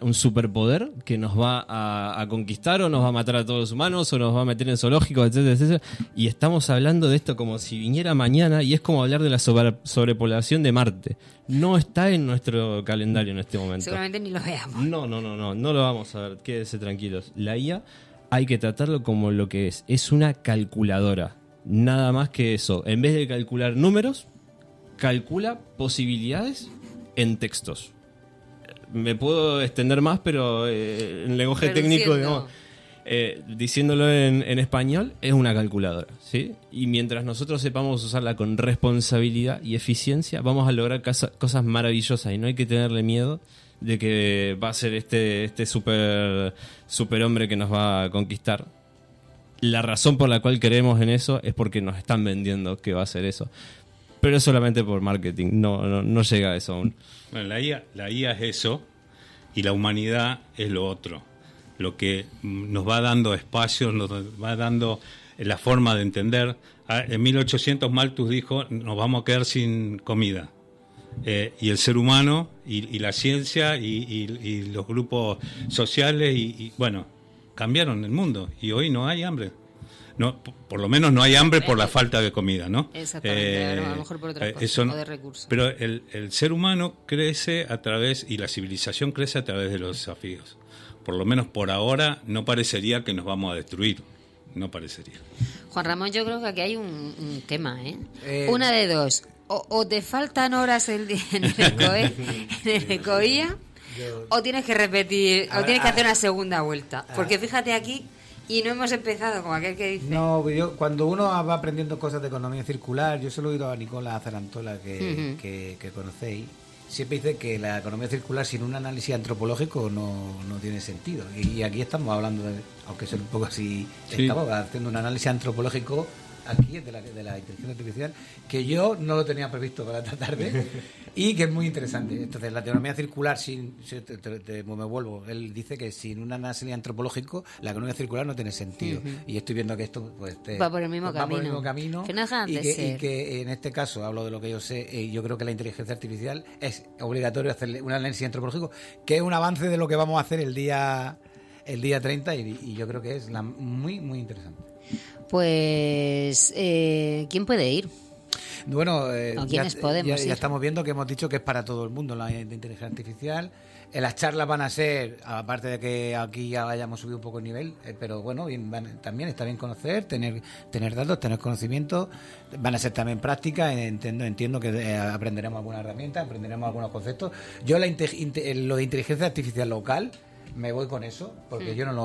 un superpoder que nos va a conquistar o nos va a matar a todos los humanos o nos va a meter en zoológicos, etcétera, etcétera. Y estamos hablando de esto como si viniera mañana y es como hablar de la sobrepoblación de Marte. No está en nuestro calendario en este momento. Seguramente ni lo veamos. No lo vamos a ver, quédense tranquilos. La IA hay que tratarlo como lo que es una calculadora. Nada más que eso. En vez de calcular números, calcula posibilidades en textos. Me puedo extender más, pero en lenguaje técnico, digamos, diciéndolo en español, es una calculadora, ¿sí? Y mientras nosotros sepamos usarla con responsabilidad y eficiencia, vamos a lograr cosas maravillosas y no hay que tenerle miedo de que va a ser este superhombre que nos va a conquistar. La razón por la cual creemos en eso es porque nos están vendiendo que va a ser eso. Pero es solamente por marketing, no llega a eso aún. Bueno, la IA es eso y la humanidad es lo otro. Lo que nos va dando espacio, nos va dando la forma de entender. En 1800 Malthus dijo, nos vamos a quedar sin comida. Y el ser humano y la ciencia y los grupos sociales y bueno, cambiaron el mundo y hoy no hay hambre. No, por lo menos no hay hambre por la falta de comida, ¿no? Exactamente, a lo mejor por otras cosas, o de recursos. Pero el ser humano crece a través, y la civilización crece a través de los desafíos. Por lo menos por ahora no parecería que nos vamos a destruir, no parecería. Juan Ramón, yo creo que aquí hay un tema, Una de dos, o te faltan horas en el ECOIA, o tienes que repetir, o tienes que hacer una segunda vuelta, porque fíjate aquí. Y no hemos empezado como aquel que dice... No, cuando uno va aprendiendo cosas de economía circular, yo se lo he oído a Nicolás Zarantola, que conocéis, siempre dice que la economía circular sin un análisis antropológico no tiene sentido. Y aquí estamos hablando, aunque sea un poco así, estamos haciendo un análisis antropológico aquí de la inteligencia artificial, que yo no lo tenía previsto para esta tarde y que es muy interesante. Entonces, la economía circular, me vuelvo, él dice que sin un análisis antropológico la economía circular no tiene sentido. Y estoy viendo que esto va por el mismo camino. Que no dejan de ser. Y que en este caso, hablo de lo que yo sé, yo creo que la inteligencia artificial es obligatorio hacer un análisis antropológico, que es un avance de lo que vamos a hacer el día 30 y yo creo que es muy, muy interesante. Pues, ¿quién puede ir? Bueno, ya estamos viendo que hemos dicho que es para todo el mundo la inteligencia artificial. Las charlas van a ser, aparte de que aquí ya hayamos subido un poco el nivel, pero bueno, también está bien conocer, tener datos, tener conocimiento. Van a ser también prácticas, entiendo que aprenderemos algunas herramientas, aprenderemos algunos conceptos. Yo lo de inteligencia artificial local me voy con eso, porque yo no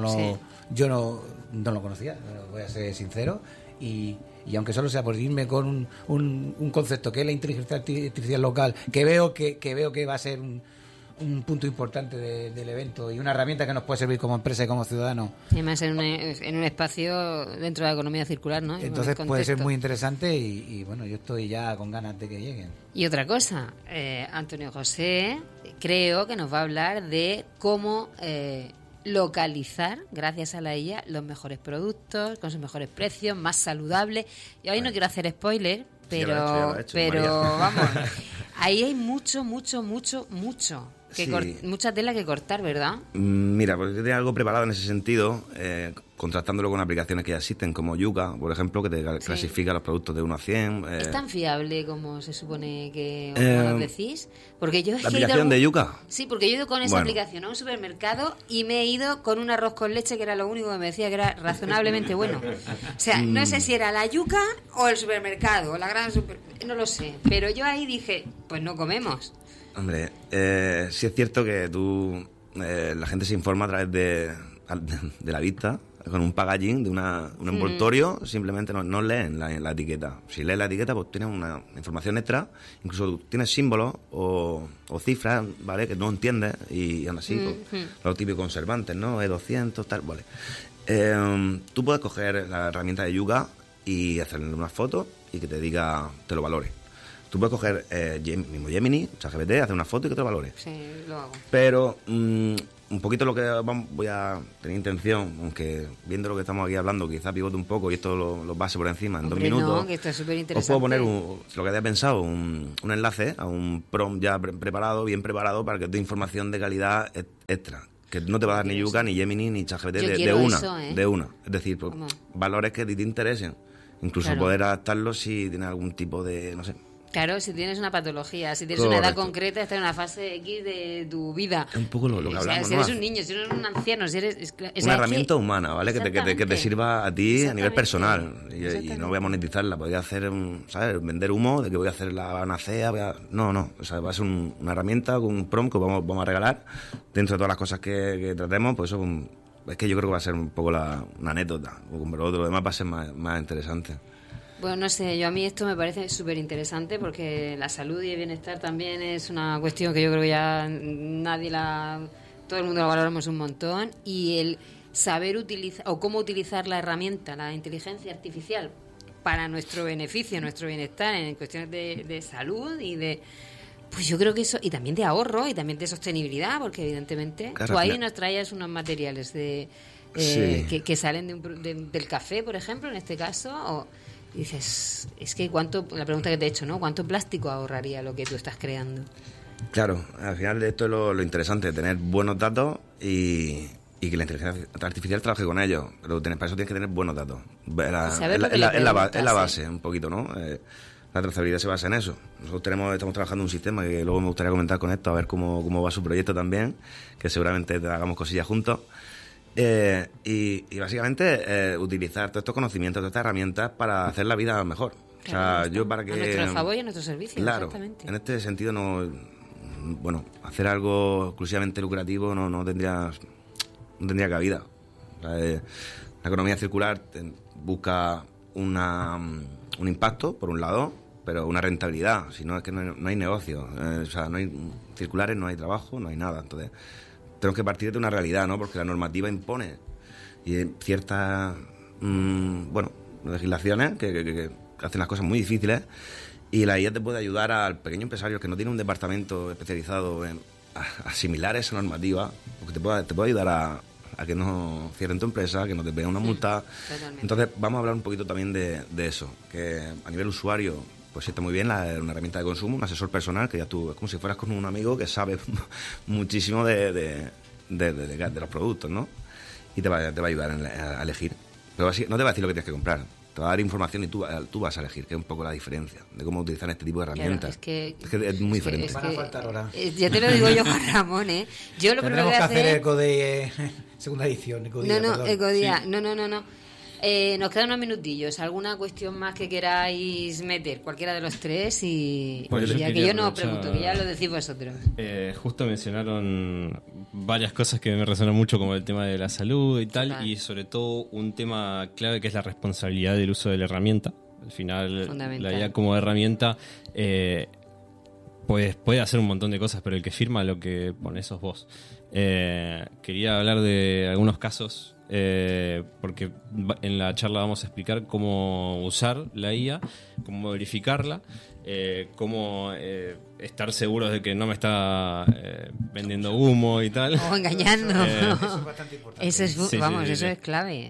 lo conocía, voy a ser sincero, y aunque solo sea por irme con un concepto que es la inteligencia artificial local, que veo que va a ser un punto importante del evento y una herramienta que nos puede servir como empresa y como ciudadanos. Y además en un espacio dentro de la economía circular, ¿no? Entonces puede ser muy interesante y bueno, yo estoy ya con ganas de que lleguen. Y otra cosa, Antonio José creo que nos va a hablar de cómo localizar, gracias a la IA, los mejores productos, con sus mejores precios, más saludables. Y hoy no quiero hacer spoiler, pero vamos, ahí hay mucho mucha tela que cortar, ¿verdad? Mira, pues yo tenía algo preparado en ese sentido, contrastándolo con aplicaciones que ya existen, como Yuka, por ejemplo, que te clasifica los productos de 1 a 100. ¿Es tan fiable como se supone que os decís? Porque yo ¿La aplicación de Yuka? Sí, porque yo he ido con esa aplicación a un supermercado y me he ido con un arroz con leche, que era lo único que me decía que era razonablemente bueno. O sea, no sé si era la Yuka o el supermercado, o la gran no lo sé. Pero yo ahí dije, pues no comemos. Hombre, sí es cierto que la gente se informa a través de la vista, con un packaging de un envoltorio, simplemente no leen la etiqueta. Si lees la etiqueta, pues tienes una información extra, incluso tienes símbolos o cifras, ¿vale?, que no entiendes, y aún así, pues, los típicos conservantes, ¿no?, E200, tal, vale. Tú puedes coger la herramienta de Yuka y hacerle una foto y que te lo valore. Tú puedes coger mismo Gemini, ChatGPT, hacer una foto y que te lo valore. Sí, lo hago. Pero un poquito lo que voy a tener intención, aunque viendo lo que estamos aquí hablando, quizá pivote un poco y esto lo pase por encima en Hombre, 2 minutos. no, que esto es súper interesante. Os puedo poner, lo que había pensado, un enlace a un prompt ya preparado, bien preparado, para que te dé información de calidad extra. Que no te va a dar ni Yuka, ni Gemini, ni ChatGPT de una. Es decir, pues, valores que te interesen. Incluso poder adaptarlos si tienes algún tipo de, no sé. Claro, si tienes una patología, si tienes una edad concreta, estás en una fase X de tu vida. Es un poco lo que hablamos, si eres un niño, si eres un anciano, si eres... una herramienta humana, ¿vale? Que te sirva a ti a nivel personal. Y no voy a monetizarla, podría hacer, ¿sabes? Vender humo, de que voy a hacer la panacea. No. O sea, va a ser una herramienta con un prompt que vamos a regalar. Dentro de todas las cosas que tratemos, pues eso es que yo creo que va a ser un poco una anécdota. Pero lo demás va a ser más interesante. Bueno, no sé, a mí esto me parece súper interesante porque la salud y el bienestar también es una cuestión que yo creo que ya todo el mundo lo valoramos un montón, y el saber utilizar o cómo utilizar la herramienta, la inteligencia artificial para nuestro beneficio, nuestro bienestar en cuestiones de salud y de... Pues yo creo que eso, y también de ahorro y también de sostenibilidad, porque evidentemente claro, tú ahí nos traías unos materiales que salen del café, por ejemplo, en este caso, o... Y dices, es que la pregunta que te he hecho, ¿no? ¿Cuánto plástico ahorraría lo que tú estás creando? Claro, al final de esto es lo interesante, tener buenos datos y que la inteligencia artificial trabaje con ellos. Pero para eso tienes que tener buenos datos. Es la base, un poquito, ¿no? La trazabilidad se basa en eso. Nosotros estamos trabajando en un sistema que luego me gustaría comentar con esto, a ver cómo va su proyecto también, que seguramente hagamos cosillas juntos. Y básicamente utilizar todos estos conocimientos, todas estas herramientas para hacer la vida mejor. Claro, o sea, yo para que... A nuestro favor y a nuestro servicio, claro, exactamente. En este sentido bueno, hacer algo exclusivamente lucrativo no tendría cabida. O sea, la economía circular busca un impacto, por un lado, pero una rentabilidad. Si no, es que no hay negocio. O sea, no hay circulares, no hay trabajo, no hay nada. Entonces... tenemos que partir de una realidad, ¿no? Porque la normativa impone y ciertas legislaciones que hacen las cosas muy difíciles, y la IA te puede ayudar al pequeño empresario que no tiene un departamento especializado en asimilar esa normativa, porque te puede ayudar a que no cierren tu empresa, que no te peguen una multa. Totalmente. Entonces vamos a hablar un poquito también de eso, que a nivel usuario pues está muy bien, una herramienta de consumo, un asesor personal, que ya tú, es como si fueras con un amigo que sabe muchísimo de los productos, ¿no? Y te va a ayudar a elegir. Pero no te va a decir lo que tienes que comprar, te va a dar información y tú vas a elegir, que es un poco la diferencia de cómo utilizar este tipo de herramientas. Claro, es que es muy diferente. Van a faltar ahora. Ya te lo digo yo, Juan Ramón, ¿eh? Yo lo primero Tendremos que que hacer Ecodía, segunda edición. Ecodía, Ecodía. Sí. No. Nos quedan unos minutillos. ¿Alguna cuestión más que queráis meter? Cualquiera de los tres y Pues ya que yo no pregunto, que ya lo decís vosotros. Justo mencionaron varias cosas que me resonan mucho, como el tema de la salud y tal, Total. y sobre todo un tema clave que es la responsabilidad del uso de la herramienta. Al final, Fundamental. la IA como herramienta pues puede hacer un montón de cosas, pero el que firma lo que pone sos vos. Quería hablar de algunos casos, porque en la charla vamos a explicar cómo usar la IA, cómo verificarla, cómo estar seguros de que no me está vendiendo humo y tal. O engañando. Eso es bastante importante. Eso es, Sí, eso sí. es clave.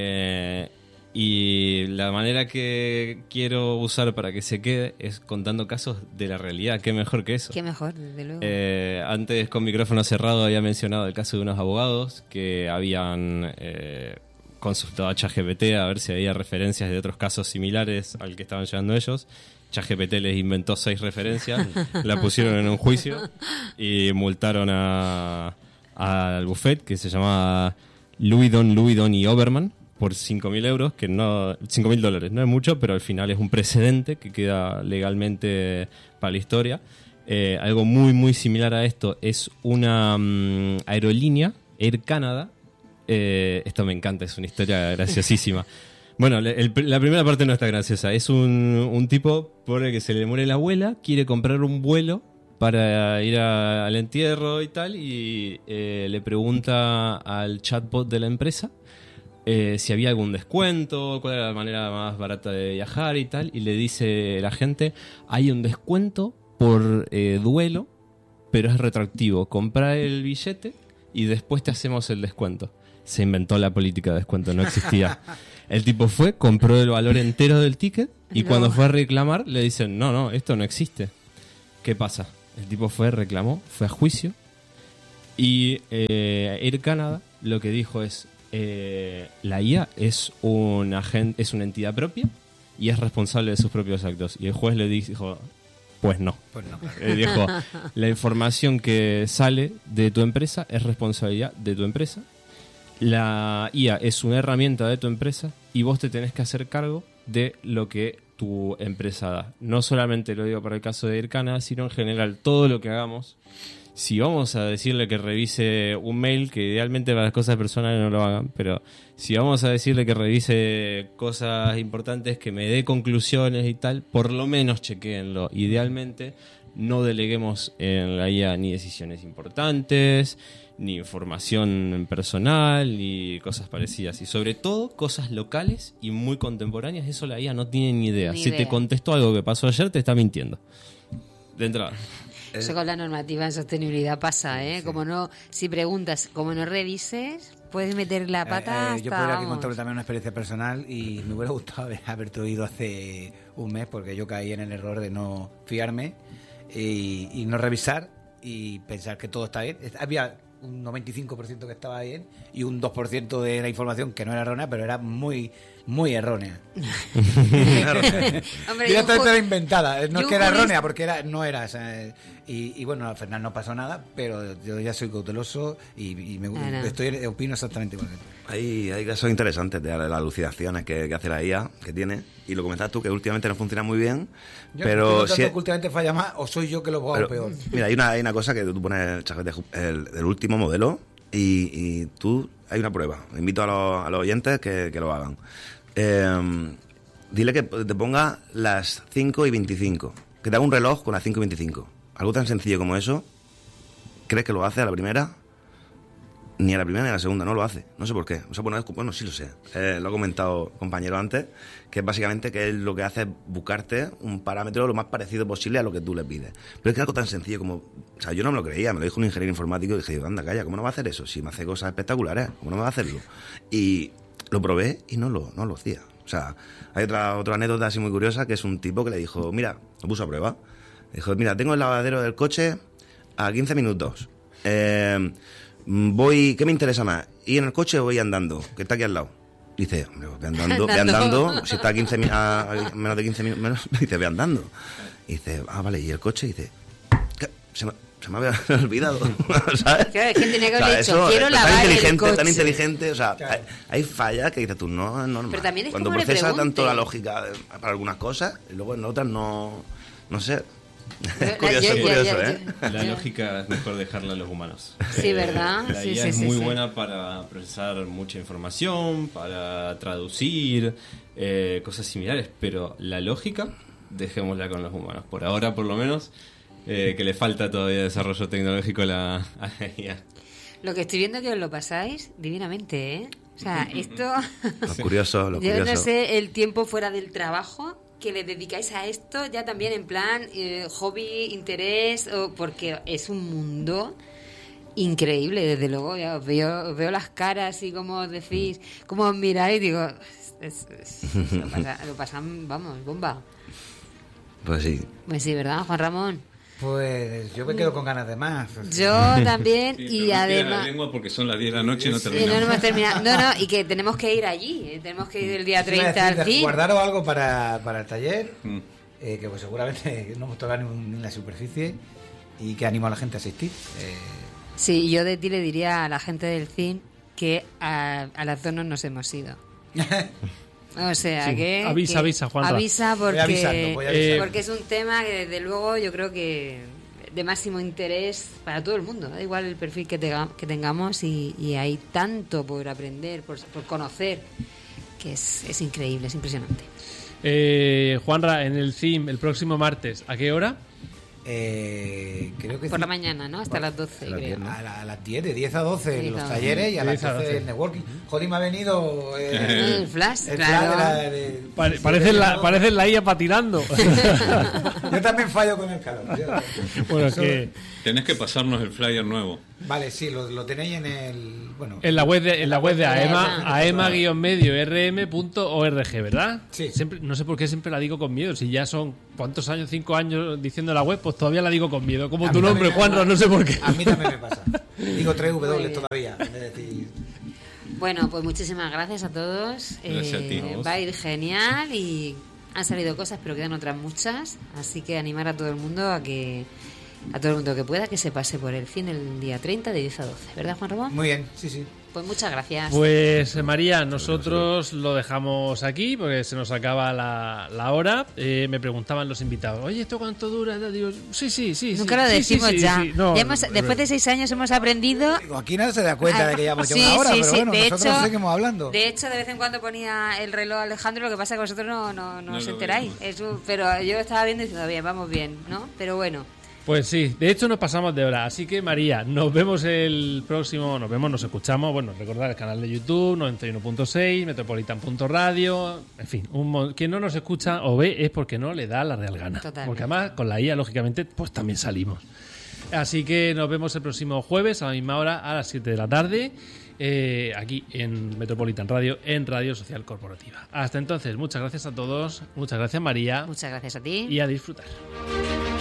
Y la manera que quiero usar para que se quede es contando casos de la realidad. ¿Qué mejor que eso? Qué mejor, desde luego. Antes, con micrófono cerrado, había mencionado el caso de unos abogados que habían consultado a ChatGPT a ver si había referencias de otros casos similares al que estaban llevando ellos. ChatGPT les inventó 6 referencias, la pusieron en un juicio y multaron al buffet, que se llama Louidon y Oberman, por 5.000 euros, que no, $5.000, no es mucho, pero al final es un precedente que queda legalmente para la historia. Algo muy muy similar a esto es una aerolínea, Air Canada. Esto me encanta, es una historia graciosísima. Bueno, la primera parte no está graciosa. Es un tipo por el que se le muere la abuela, quiere comprar un vuelo para ir al entierro y tal, y le pregunta al chatbot de la empresa si había algún descuento, cuál era la manera más barata de viajar y tal, y le dice la gente, hay un descuento por duelo, pero es retroactivo. Compra el billete y después te hacemos el descuento. Se inventó la política de descuento, no existía. El tipo fue, compró el valor entero del ticket y cuando fue a reclamar le dicen, no, esto no existe. ¿Qué pasa? El tipo fue, reclamó, fue a juicio y Air Canada lo que dijo es, la IA es una entidad propia y es responsable de sus propios actos. Y el juez le dijo, pues no. Dijo, la información que sale de tu empresa es responsabilidad de tu empresa. La IA es una herramienta de tu empresa y vos te tenés que hacer cargo de lo que tu empresa da. No solamente lo digo para el caso de Air Canada, sino en general todo lo que hagamos. Si vamos a decirle que revise un mail, que idealmente para las cosas personales no lo hagan, pero si vamos a decirle que revise cosas importantes, que me dé conclusiones y tal, por lo menos chequéenlo. Idealmente no deleguemos en la IA ni decisiones importantes, ni información personal, ni cosas parecidas. Y sobre todo, cosas locales y muy contemporáneas. Eso la IA no tiene ni idea. Si te contestó algo que pasó ayer, te está mintiendo. De entrada. Eso con la normativa en sostenibilidad pasa, ¿eh? Sí. Como no, si preguntas, como no revises, puedes meter la pata hasta, yo podría aquí contar también una experiencia personal y me hubiera gustado haberte oído hace un mes porque yo caí en el error de no fiarme y no revisar y pensar que todo está bien. Había un 95% que estaba bien y un 2% de la información que no era errónea, pero era muy errónea. Hombre, directamente era inventada. No es que era errónea, porque no era. O sea, y bueno, al final no pasó nada, pero yo ya soy cauteloso y opino exactamente igual. Hay casos interesantes de las alucinaciones que hace la IA, que tiene, y lo comentabas tú, que últimamente no funciona muy bien, pero si que últimamente falla más, o soy yo que lo hago peor. Mira, hay una cosa que tú pones el chat del último modelo y tú, hay una prueba. Invito a los oyentes que lo hagan. Dile que te ponga las 5:25, que te haga un reloj con las 5:25. Algo tan sencillo como eso, ¿crees que lo hace a la primera? Ni a la primera ni a la segunda, no lo hace. No sé por qué. O sea, bueno, sí lo sé. Lo ha comentado compañero antes, que es básicamente que él lo que hace es buscarte un parámetro lo más parecido posible a lo que tú le pides. Pero es que algo tan sencillo como... O sea, yo no me lo creía, me lo dijo un ingeniero informático y dije, anda, calla, ¿cómo no va a hacer eso? Si me hace cosas espectaculares, ¿cómo no va a hacerlo? Y lo probé y no lo hacía. O sea, hay otra anécdota así muy curiosa, que es un tipo que le dijo, mira, lo puso a prueba. Dijo, mira, tengo el lavadero del coche a 15 minutos. ¿Qué me interesa más? ¿Ir en el coche o voy andando? Que está aquí al lado. Dice, hombre, voy andando. Si está a menos de 15 minutos, dice, voy andando. Y dice, vale, ¿y el coche? Y dice, se me había olvidado. ¿Sabes? Claro, es que tenía que haber dicho, quiero lavar el coche. Tan inteligente, o sea, claro. Hay fallas que dices tú, no es normal. Pero también es cuando como procesa tanto la lógica para algunas cosas, y luego en otras no sé. Curioso, ¿eh? La lógica es mejor dejarla a los humanos. Sí, ¿verdad? La IA es muy buena para procesar mucha información, para traducir, cosas similares, pero la lógica, dejémosla con los humanos. Por ahora, por lo menos, que le falta todavía desarrollo tecnológico a la IA. Lo que estoy viendo que os lo pasáis divinamente, ¿eh? O sea, esto... Lo curioso. Yo no sé el tiempo fuera del trabajo que le dedicáis a esto, ya también en plan hobby, interés, porque es un mundo increíble, desde luego. Ya os veo las caras y como os decís, como os miráis, digo, lo pasan, vamos, bomba. Pues sí. Pues sí, ¿verdad, Juan Ramón? Pues yo me quedo con ganas de más. Yo también, sí, y además... la lengua porque son las 10 de la noche y no terminamos. No hemos terminado. No, y que tenemos que ir allí. Tenemos que ir el día 30 al CIN. Guardaros algo para el taller, que pues seguramente no hemos tocado ni en la superficie, y que animo a la gente a asistir. Sí, yo de ti le diría a la gente del CIN que a las 2 no nos hemos ido. O sea, sí. Avisa, Juanra. Avisa voy avisando. Porque es un tema que desde luego yo creo que de máximo interés para todo el mundo. Da igual el perfil que tengamos y hay tanto por aprender, por conocer, que es increíble, es impresionante. Juanra, en el CIM, el próximo martes, ¿a qué hora? Creo que por la mañana, ¿no? Hasta las 12, creo. A las 10, de 10 a 12 en los talleres y a las 12 el networking. Joder, me ha venido el flash, claro. Parece la IA patinando. Yo también fallo con el calor. Bueno, que... Tenés que pasarnos el flyer nuevo. Vale, sí, lo tenéis en el... Bueno, En la web de AEMA, AEMA. aema-medio-rm.org, ¿verdad? Sí. Siempre, no sé por qué siempre la digo con miedo. Si ya son, ¿cuántos años? 5 años diciendo la web, pues todavía la digo con miedo. Como A tu mí nombre, también, Juanra, no sé por qué. A mí también me pasa. Digo 3 Muy W bien. todavía, en vez de decir... Bueno, pues muchísimas gracias a todos. Gracias a ti. Va a ir genial y han salido cosas, pero quedan otras muchas. Así que animar a todo el mundo a todo el mundo que pueda, que se pase por el fin el día 30 de 10 a 12. ¿Verdad, Juan Ramón? Muy bien, sí, sí. Pues muchas gracias. Pues María, nosotros lo dejamos aquí porque se nos acaba la hora. Me preguntaban los invitados, oye, ¿esto cuánto dura? Digo, sí. Nunca lo decimos ya. No, Ya después de 6 años hemos aprendido. Digo, aquí nadie se da cuenta de que llevamos ya Sí, una hora, sí, pero sí. bueno, De nosotros hecho- seguimos hablando. De hecho, de vez en cuando ponía el reloj Alejandro, lo que pasa es que vosotros no No os lo enteráis. Pero yo estaba viendo y diciendo, bien, vamos bien, ¿no? Pero bueno. Pues sí, de hecho nos pasamos de hora. Así que María, nos vemos el próximo, nos escuchamos. Bueno, recordad el canal de YouTube, 91.6, metropolitan.radio. En fin, quien no nos escucha o ve es porque no le da la real gana. Totalmente. Porque además con la IA, lógicamente, pues también salimos. Así que nos vemos el próximo jueves a la misma hora, a las 7 de la tarde, aquí en Metropolitan Radio, en Radio Social Corporativa. Hasta entonces, muchas gracias a todos, muchas gracias María, Muchas gracias a ti. y a disfrutar.